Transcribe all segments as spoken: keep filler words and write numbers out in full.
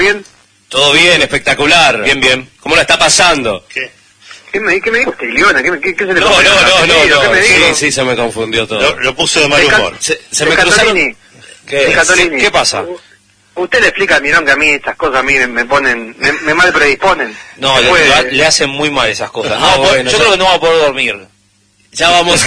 ¿Bien? Todo bien, espectacular. Bien, bien. ¿Cómo la está pasando? ¿Qué? ¿Qué me, qué me dijo Castiglione? ¿Qué, qué, qué se le No, no, confundió? no, no, ¿Qué no. me Sí, dijo? sí, se me confundió todo. Lo, lo puso de mal Esca- humor. Se, se me cruzaron... Escatolini. ¿Qué, Escatolini. ¿Qué pasa? U- Usted le explica a Mirón que a mí estas cosas a mí me, me ponen, me, me mal predisponen. No, le, Después, le- le hacen muy mal esas cosas. Ah, No va a poder- bueno, yo ya- creo que no va a poder dormir. Ya vamos...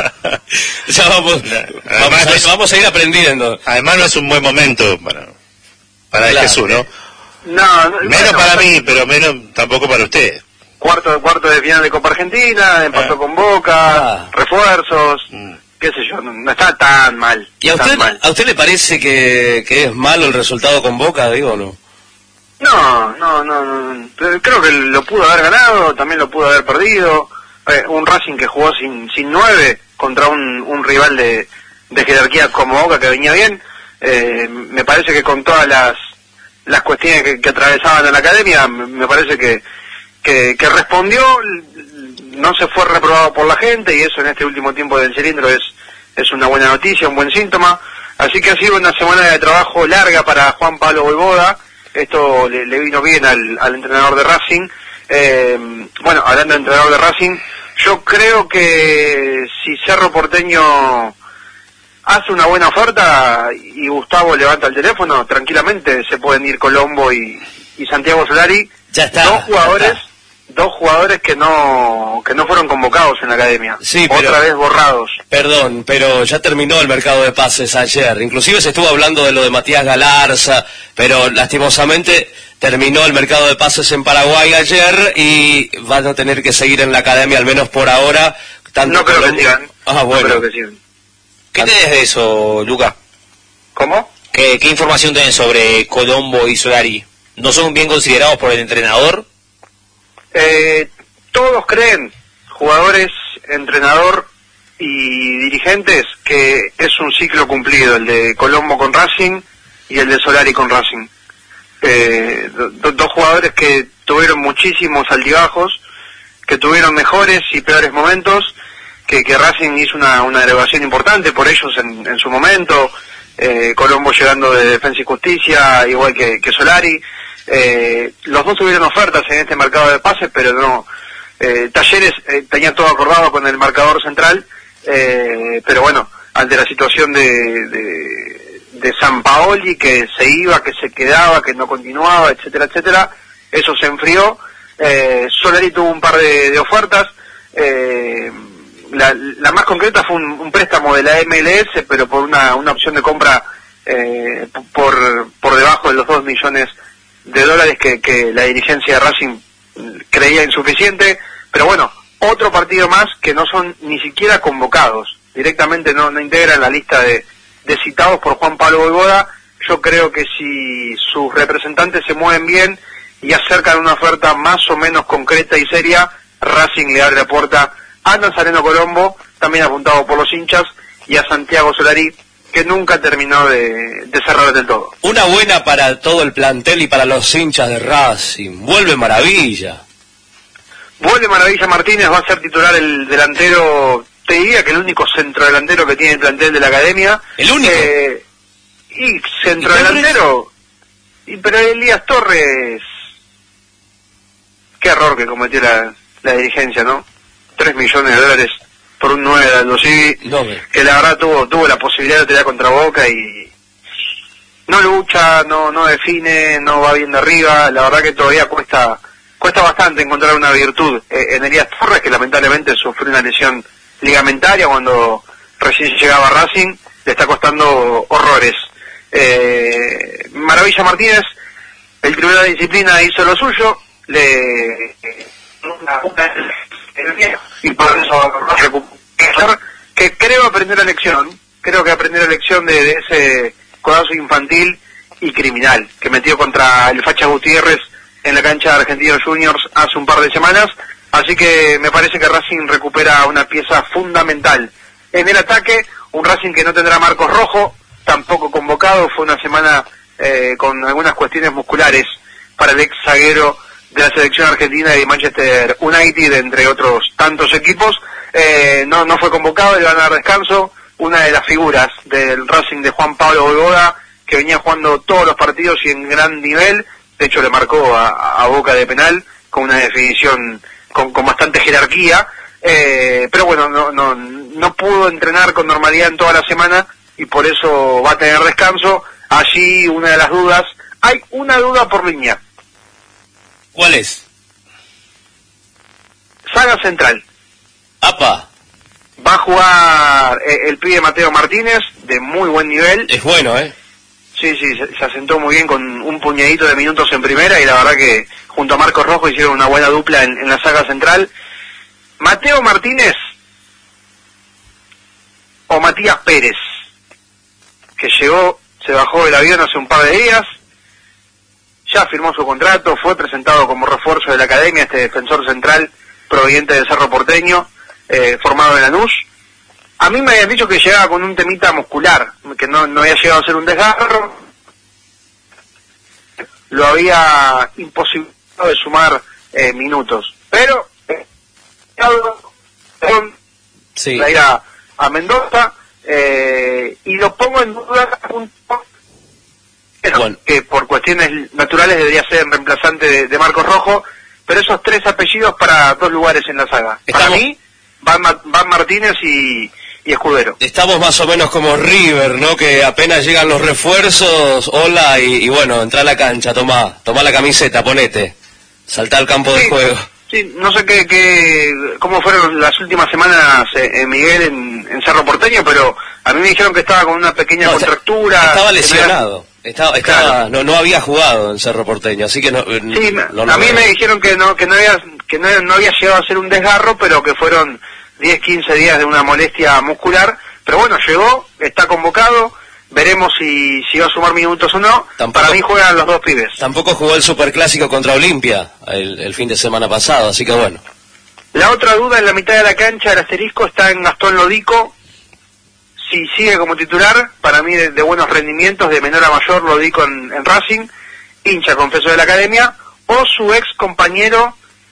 ya vamos... Además, Vamos no a, es- vamos a ir aprendiendo. Además no es un buen momento para, para Claro. Jesús, ¿no? no, no, Menos bueno, para mí, pero menos tampoco para usted. Cuarto, cuarto de final de Copa Argentina, empató Ah. con Boca, Ah. refuerzos, Mm. qué sé yo, no, no está tan mal. ¿Y a tan usted, mal. a usted le parece que, que es malo el resultado con Boca, digo, o no? No, no, no, no, pero creo que lo pudo haber ganado, también lo pudo haber perdido. Eh, un Racing que jugó sin sin nueve contra un, un rival de, de jerarquía como Boca que venía bien. Eh, me parece que con todas las las cuestiones que, que atravesaban en la academia, me, me parece que, que que respondió, no se fue reprobado por la gente y eso en este último tiempo del cilindro es es una buena noticia, un buen síntoma. Así que ha sido una semana de trabajo larga para Juan Pablo Voivoda. Esto le, le vino bien al, al entrenador de Racing. Eh, bueno, hablando de entrenador de Racing, yo creo que si Cerro Porteño hace una buena oferta y Gustavo levanta el teléfono, tranquilamente se pueden ir Colombo y, y Santiago Solari. Ya está, Dos jugadores, ya está. dos jugadores que no que no fueron convocados en la academia. Sí, pero- Otra vez borrados. Perdón, pero ya terminó el mercado de pases ayer. Inclusive se estuvo hablando de lo de Matías Galarza, pero lastimosamente terminó el mercado de pases en Paraguay ayer y van a tener que seguir en la academia, al menos por ahora. Tanto No creo que Colombo- sigan. Ah, No bueno. creo que sigan. ¿Qué tenés de eso, Luca? ¿Cómo? ¿Qué, qué información tenés sobre Colombo y Solari? ¿No son bien considerados por el entrenador? Eh, todos creen, jugadores, entrenador y dirigentes, que es un ciclo cumplido, el de Colombo con Racing y el de Solari con Racing. Eh, do- do- dos jugadores que tuvieron muchísimos altibajos, que tuvieron mejores y peores momentos, que, que Racing hizo una, una delegación importante por ellos en, en su momento, eh, Colombo llegando de Defensa y Justicia, igual que, que Solari. Eh, los dos tuvieron ofertas en este mercado de pases, pero no. Eh, Talleres eh, tenía todo acordado con el marcador central, eh, pero bueno, ante la situación de, de, de Sampaoli, que se iba, que se quedaba, que no continuaba, etcétera, etcétera, eso se enfrió. Eh, Solari tuvo un par de, de ofertas. Eh, la, la más concreta fue un, un préstamo de la M L S, pero por una, una opción de compra eh, por, por debajo de los dos millones de dólares que, que la dirigencia de Racing creía insuficiente. Pero bueno, otro partido más que no son ni siquiera convocados, directamente no, no integran la lista de, de citados por Juan Pablo Voivoda. Yo creo que si sus representantes se mueven bien y acercan una oferta más o menos concreta y seria, Racing le abre la puerta a Nazareno Colombo, también apuntado por los hinchas, y a Santiago Solari, que nunca terminó de, de cerrar del todo. Una buena para todo el plantel y para los hinchas de Racing. Vuelve Maravilla. Vuelve Maravilla Martínez, va a ser titular el delantero, te diría que el único centrodelantero que tiene el plantel de la academia. ¿El único? Eh, y centrodelantero. Y, pero Elías Torres, qué error que cometió la, la dirigencia, ¿no? Tres millones de dólares por un nueve de Aldo Civi, No, me- que la verdad tuvo tuvo la posibilidad de pelear contra Boca y no lucha, no no define, no va bien de arriba. La verdad que todavía cuesta cuesta bastante encontrar una virtud eh, en Elías Torres, que lamentablemente sufrió una lesión ligamentaria cuando recién llegaba a Racing. Le está costando horrores. Eh, Maravilla Martínez, el Tribunal de Disciplina hizo lo suyo, le una, una, y por eso va a recuperar, que creo aprender la lección, creo que aprender la lección de, de ese codazo infantil y criminal que metió contra el Facha Gutiérrez en la cancha de Argentinos Juniors hace un par de semanas. Así que me parece que Racing recupera una pieza fundamental en el ataque, un Racing que no tendrá Marcos Rojo, tampoco convocado. Fue una semana eh, con algunas cuestiones musculares para el ex zaguero de la selección argentina y de Manchester United, entre otros tantos equipos. Eh, no no fue convocado, le van a dar descanso. Una de las figuras del Racing de Juan Pablo Voivoda, que venía jugando todos los partidos y en gran nivel, de hecho le marcó a, a Boca de penal, con una definición con, con bastante jerarquía, eh, pero bueno, no, no, no pudo entrenar con normalidad en toda la semana y por eso va a tener descanso. Allí una de las dudas, hay una duda por línea. ¿Cuál es? Saga central. ¡Apa! Va a jugar eh, el pibe Mateo Martínez, de muy buen nivel. Es bueno, ¿eh? Sí, sí, se, se asentó muy bien con un puñadito de minutos en primera y la verdad que junto a Marcos Rojo hicieron una buena dupla en, en la saga central. Mateo Martínez o Matías Pérez, que llegó, se bajó del avión hace un par de días, ya firmó su contrato, fue presentado como refuerzo de la academia, este defensor central proveniente del Cerro Porteño, eh, formado en Lanús. A mí me habían dicho que llegaba con un temita muscular, que no, no había llegado a ser un desgarro, lo había imposibilitado de sumar eh, minutos, pero eh, sí. la ir a, a Mendoza, eh, y lo pongo en duda un poco, bueno, que por cuestiones naturales debería ser el reemplazante de, de Marcos Rojo, pero esos tres apellidos para dos lugares en la saga. Estamos... Para mí, van, van Martínez y, y Escudero. Estamos más o menos como River, ¿no? Que apenas llegan los refuerzos, hola, y, y bueno, entra a la cancha, tomá, tomá la camiseta, ponete, saltá al campo Sí. de juego. Sí, no sé qué, qué, cómo fueron las últimas semanas, eh, Miguel, en, en Cerro Porteño, pero a mí me dijeron que estaba con una pequeña No, contractura. Estaba lesionado, estaba, estaba, Claro. no, no había jugado en Cerro Porteño, así que no. Sí, no, a no, mí no, me dijeron que no, que no había, que no, no había llegado a ser un desgarro, pero que fueron diez, quince días de una molestia muscular. Pero bueno, llegó, está convocado. Veremos si, si va a sumar minutos o no. Tampoco, Para mí juegan los dos pibes. Tampoco jugó el Superclásico contra Olimpia el, el fin de semana pasado, así que bueno. La otra duda en la mitad de la cancha del asterisco está en Gastón Lodico. Si sigue como titular, para mí de, de buenos rendimientos, de menor a mayor, Lodico en, en Racing, hincha confeso de la academia, o su ex compañero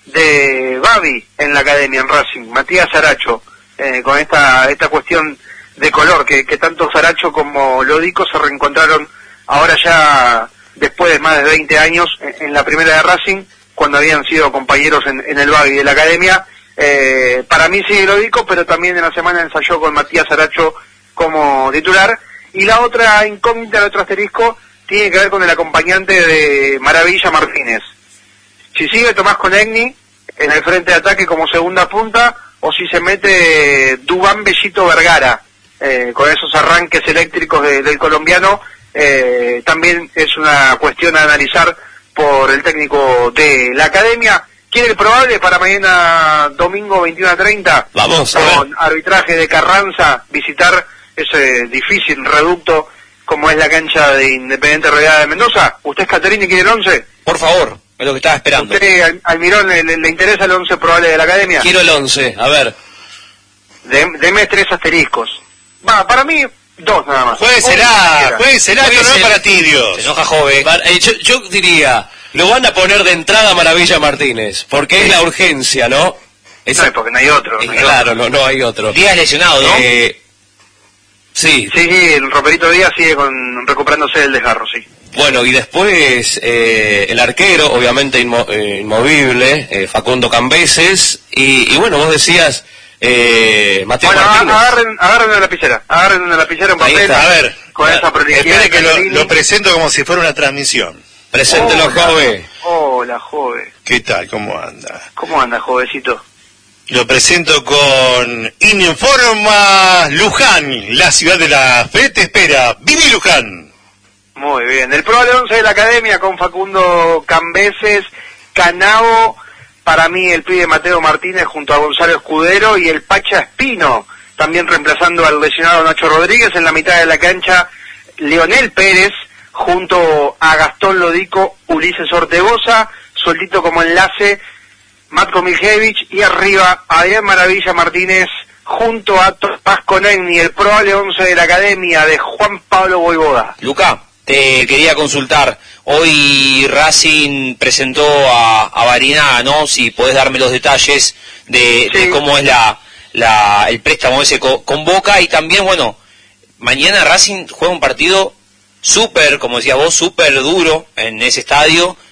de Babi en la academia, en Racing, Matías Saracho, eh, con esta esta cuestión de color, que, que tanto Saracho como Lodico se reencontraron ahora ya después de más de veinte años en, en la primera de Racing, cuando habían sido compañeros en, en el Babi de la academia. Eh, para mí sigue Lodico, pero también en la semana ensayó con Matías Saracho como titular. Y la otra incógnita, el otro asterisco, tiene que ver con el acompañante de Maravilla Martínez. Si sigue Tomás Conegni en el frente de ataque como segunda punta, o si se mete Dubán Bellito Vergara, eh, con esos arranques eléctricos de, del colombiano, eh, también es una cuestión a analizar por el técnico de la academia. ¿Quiere el probable para mañana domingo veintiuno a treinta? Vamos, a con ver. Arbitraje de Carranza, visitar ese difícil reducto como es la cancha de Independiente Real de Mendoza. ¿Usted, Caterini, quiere el once? Por favor, es lo que estaba esperando. ¿Usted, Al- Almirón, le, le- le interesa el once probable de la academia? Quiero el once, a ver. De- Deme tres asteriscos. Va, para mí, dos nada más. Jueguesela, Oh, jueguesela, que no es Jueguesela. para tibios. Se enoja joven. Par- eh, yo, yo diría, lo van a poner de entrada Maravilla Martínez, porque es la urgencia, ¿no? Es, No, porque no hay otro. eh, no hay claro, no, no hay otro. Díaz lesionado, ¿no? Eh, sí, otro. Sí, sí, el Roperito Díaz sigue con, recuperándose del desgarro, sí. bueno, y después eh, el arquero, obviamente inmo- eh, inmovible, eh, Facundo Cambeses, y, y bueno, vos decías, eh, Mateo Bueno, a- Martínez. agarren, agarren una lapicera, agarren una lapicera en Ahí papel, está, a ver, con a- esa prolijidad. Espere que lo, Caterini. lo presento como si fuera una transmisión. Preséntelo, Hola. joven. Hola, joven. ¿Qué tal? ¿Cómo anda? ¿Cómo anda, jovencito? Lo presento con Informa Luján, la ciudad de la fe te espera. Vivi Luján. Muy bien. El probable once de la academia con Facundo Cambeses, Canao, para mí el pibe Mateo Martínez junto a Gonzalo Escudero y el Pacha Espino, también reemplazando al lesionado Nacho Rodríguez. En la mitad de la cancha, Leonel Pérez junto a Gastón Lodico, Ulises Ortegoza, soltito como enlace, Matko Miljevic, y arriba Adrián Maravilla Martínez junto a Tomás Conegni, el probable once de la academia de Juan Pablo Voivoda. Luca, te quería consultar. Hoy Racing presentó a, a Barinaga, ¿no? Si podés darme los detalles de, Sí. de cómo es la, la el préstamo ese co- con Boca. Y también, bueno, mañana Racing juega un partido súper, como decías vos, súper duro en ese estadio.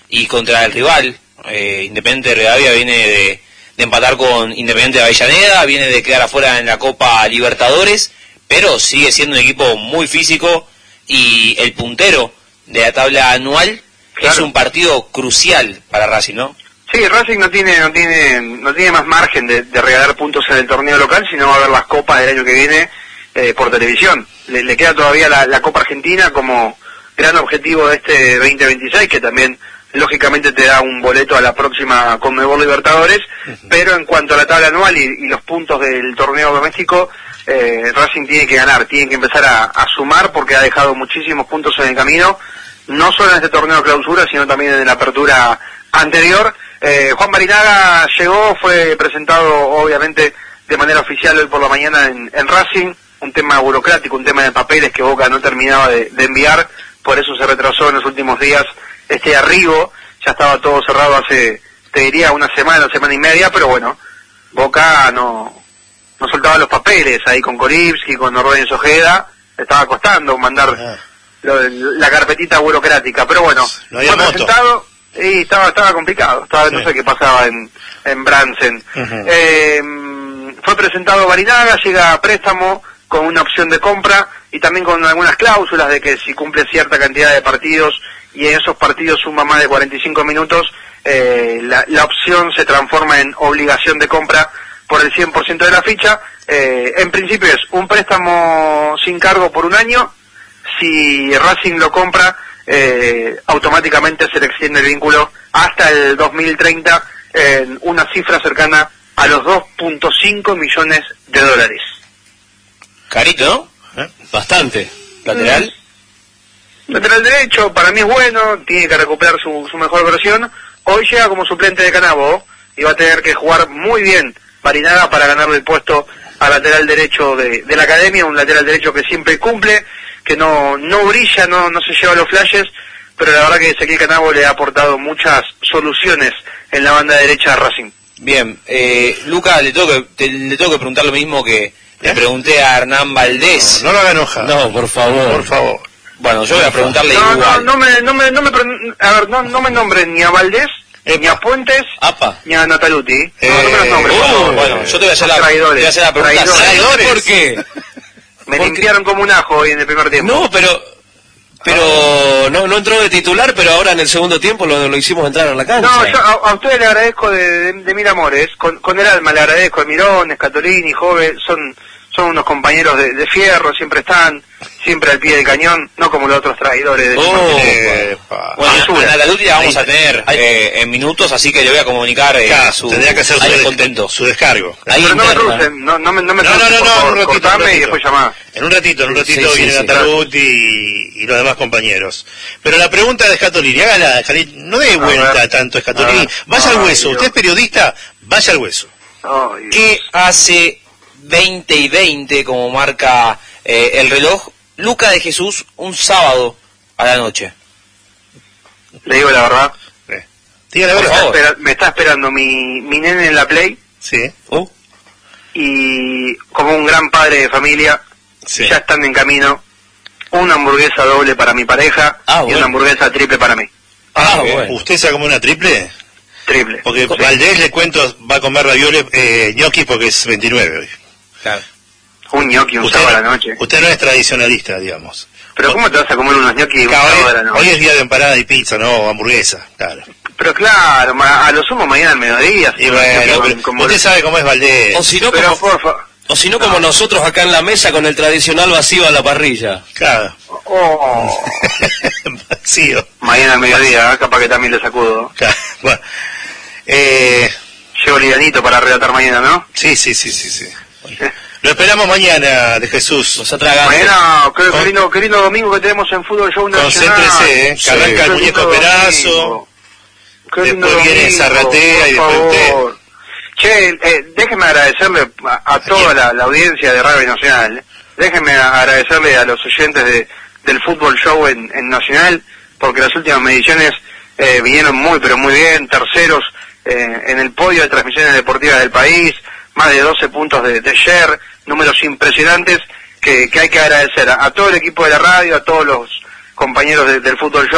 y contra el rival. Eh, Independiente de Rivadavia viene de, de empatar con Independiente de Avellaneda, viene de quedar afuera en la Copa Libertadores, pero sigue siendo un equipo muy físico y el puntero de la tabla anual. Claro. Es un partido crucial para Racing, ¿no? Sí, Racing no tiene no tiene no tiene más margen de, de regalar puntos en el torneo local, sino va a ver las copas del año que viene eh, por televisión. Le, le queda todavía la, la Copa Argentina como gran objetivo de este veinte veintiséis, que también lógicamente te da un boleto a la próxima Conmebol Libertadores, uh-huh. Pero en cuanto a la tabla anual y, y los puntos del torneo doméstico, eh, Racing tiene que ganar, tiene que empezar a, a sumar porque ha dejado muchísimos puntos en el camino, no solo en este torneo clausura, sino también en la apertura anterior. Eh, Juan Barinaga llegó, fue presentado obviamente de manera oficial hoy por la mañana en, en Racing, un tema burocrático, un tema de papeles que Boca no terminaba de, de enviar, por eso se retrasó en los últimos días este arribo, ya estaba todo cerrado hace, te diría, una semana, semana y media, pero bueno, Boca no, no soltaba los papeles ahí con Koripski, con Ordóñez Ojeda, estaba costando mandar ah. lo, la carpetita burocrática, pero bueno, no fue presentado y estaba estaba complicado, estaba, sí. No sé qué pasaba en, en Bransen. Uh-huh. Eh, fue presentado Barinaga, llega a préstamo con una opción de compra y también con algunas cláusulas de que si cumple cierta cantidad de partidos y en esos partidos suma más de cuarenta y cinco minutos, eh, la, la opción se transforma en obligación de compra por el cien por ciento de la ficha. Eh, en principio es un préstamo sin cargo por un año. Si Racing lo compra, eh, automáticamente se le extiende el vínculo hasta el dos mil treinta en una cifra cercana a los dos punto cinco millones de dólares. Carito, ¿no? ¿Eh? Bastante. ¿Lateral? Lateral derecho, para mí es bueno, tiene que recuperar su, su mejor versión. Hoy llega como suplente de Canabo y va a tener que jugar muy bien Barinaga para ganarle el puesto al lateral derecho de, de la academia, un lateral derecho que siempre cumple, que no no brilla, no no se lleva los flashes, pero la verdad que Ezequiel Canabo le ha aportado muchas soluciones en la banda derecha de Racing. Bien, eh, Luca, le tengo que, te, le tengo que preguntar lo mismo que ¿Eh? le pregunté a Hernán Valdés. No, no lo haga enojar. No, por favor. Por favor. Bueno, yo voy a preguntarle no, igual. No, no me, no me, no me, a ver, no, no me nombren ni a Valdés, Epa. ni a Puentes, Apa. ni a Nataluti. Eh, no, no me los nombres. Oh, bueno, yo te voy a hacer la, traidores, te voy a hacer la pregunta. Traidores. ¿Por qué? Me limpiaron como un ajo hoy en el primer tiempo. No, pero pero no no entró de titular, pero ahora en el segundo tiempo lo, lo hicimos entrar a la cancha. No, yo a, a ustedes le agradezco de, de, de mil amores, con, con el alma le agradezco, a Mirón, Scatolini, Jove, son son unos compañeros de, de fierro, siempre están, siempre al pie del cañón, no como los otros traidores de oh, eh, bueno, a Nataluti la vamos a tener eh, en minutos, así que le voy a comunicar eh, claro, su, tendría que hacer su, ahí de, contento. su descargo. Ahí pero no me crucen, no, no me, no me no, crucen, no, no, por no, favor, un ratito, cortame un ratito. y después llamá. En un ratito, en un ratito sí, viene sí, Nataluti y, y los demás compañeros. Pero la pregunta de Scatolini, hágala, no dé vuelta a tanto Scatolini, ver, vaya no, al hueso, usted es periodista, vaya al hueso. Oh, ¿Qué hace veinte y veinte, como marca eh, el reloj, Luca de Jesús un sábado a la noche? Le digo la verdad. Eh. Dígale, me, está espera, me está esperando mi, mi nene en la Play. Sí. Oh. Y como un gran padre de familia, sí. Ya están en camino una hamburguesa doble para mi pareja ah, y bueno. una hamburguesa triple para mí. Ah, ah bueno. ¿Usted se come una triple? Triple. Porque sí. Valdés, le cuento, va a comer ravioles, eh, gnocchi porque es veintinueve hoy. Claro. Un gnocchi un usted, sábado a la noche. Usted no es tradicionalista, digamos. Pero ¿cómo te vas a comer unos gnocchi un claro, sábado a la noche? Hoy es día de empanada y pizza, no hamburguesa, claro. Pero claro, a lo sumo mañana al mediodía. Y bueno, pero como usted sabe cómo es Valdés. O si no, pero como, por favor. O si no, como no. nosotros acá en la mesa con el tradicional vacío a la parrilla. Claro. Oh. Vacío. Mañana al mediodía, ¿eh? Capaz que también le sacudo. Claro. Bueno. Eh... Llevo livianito para relatar mañana, ¿no? Sí, sí, sí, sí, sí. Lo esperamos mañana, de Jesús. Nos atragamos. Mañana, qué, qué, lindo, qué lindo domingo que tenemos en Fútbol Show Nacional. Concéntrese, ¿eh? Que arranca sí, el muñeco Perazo. Después viene Zarratea y después usted. Che, eh, déjenme agradecerle a, a toda la, la audiencia de Radio Nacional. Déjenme agradecerle a los oyentes de, del Fútbol Show en, en Nacional, porque las últimas mediciones eh, vinieron muy, pero muy bien, terceros eh, en el podio de transmisiones deportivas del país, más de doce puntos de, de share, números impresionantes que, que hay que agradecer a, a todo el equipo de la radio, a todos los compañeros de, del Fútbol Show,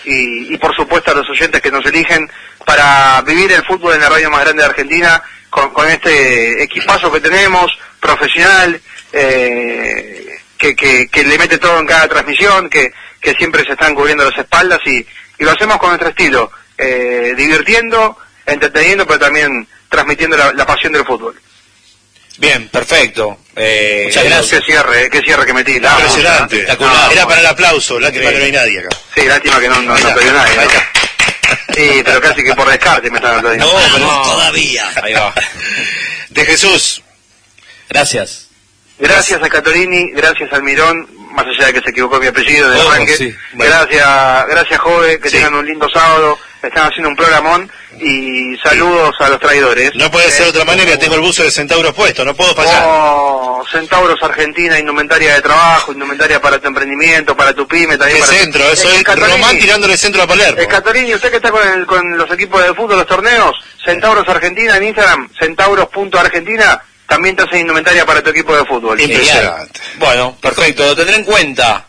y, y por supuesto a los oyentes que nos eligen para vivir el fútbol en la radio más grande de Argentina, con, con este equipazo que tenemos, profesional, eh, que, que, que le mete todo en cada transmisión, que, que siempre se están cubriendo las espaldas, y, y lo hacemos con nuestro estilo, eh, divirtiendo, entreteniendo, pero también transmitiendo la, la pasión del fútbol. Bien, perfecto. Eh, Muchas gracias. Qué cierre, qué cierre que metí. La Impresionante. Espectacular. Era para el aplauso, lástima que no hay nadie acá. Sí, lástima que no, no, no te dio nadie, ¿no? Sí, pero casi que por descarte me están aplaudiendo. No, pero No. todavía. Ahí va. De Jesús. Gracias. Gracias a Catorini, gracias al Mirón, más allá de que se equivocó mi apellido de Oh, arranque. sí. Bueno. Gracias, gracias Jove, que Sí. tengan un lindo sábado, están haciendo un programón, y saludos a los traidores. No puede ser de otra manera, tengo el buzo de Centauros puesto, no puedo fallar. Oh, Centauros Argentina, indumentaria de trabajo, indumentaria para tu emprendimiento, para tu pyme, también ¿Qué para tu- centro? Eso Eh, es Catorini, Román tirándole centro a Palermo. eh, Catorini, usted que está con, el, con los equipos de fútbol, los torneos, Centauros Argentina en Instagram, centauros punto argentina, también te hace indumentaria para tu equipo de fútbol. Impresionante. Bueno, perfecto, lo tendré en cuenta.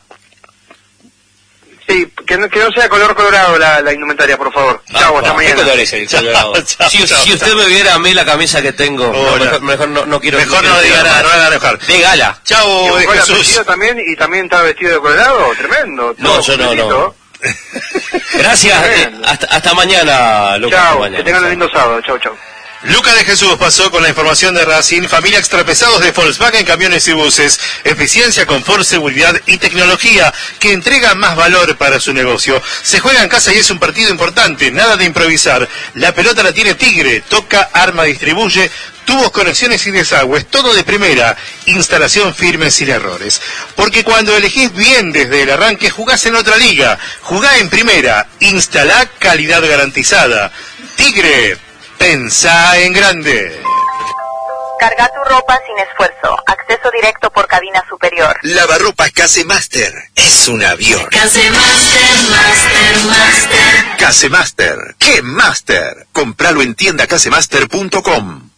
Sí, que no, que no sea color colorado la, la indumentaria, por favor. Chau, hasta ¿Qué mañana. color es el colorado? Chao, Si, chao. si usted me viera a mí la camisa que tengo, no, Hola. mejor, mejor no, no quiero... Mejor no quiero diga decir nada, no más. haga enojar. De gala. ¿Y Chao, de buscó el Jesús. apellido también y también está vestido de colorado? Tremendo. No, todo yo no, completito. Gracias, eh, Tremendo. hasta, hasta mañana, Lucas. hasta Chau, mañana. que tengan un lindo sábado. Chau, chau. Luca de Jesús pasó con la información de Racing. Familia extrapesados de Volkswagen Camiones y Buses. Eficiencia, confort, seguridad y tecnología que entrega más valor para su negocio. Se juega en casa y es un partido importante. Nada de improvisar. La pelota la tiene Tigre. Toca, arma, distribuye. Tubos, conexiones y desagües. Todo de primera. Instalación firme sin errores. Porque cuando elegís bien desde el arranque, jugás en otra liga. Jugá en primera. Instalá calidad garantizada. Tigre. Pensá en grande. Carga tu ropa sin esfuerzo. Acceso directo por cabina superior. Lavarropas Casemaster es un avión. Casemaster, Master, Master. Casemaster, ¿qué Master? Compralo en tienda casemaster punto com.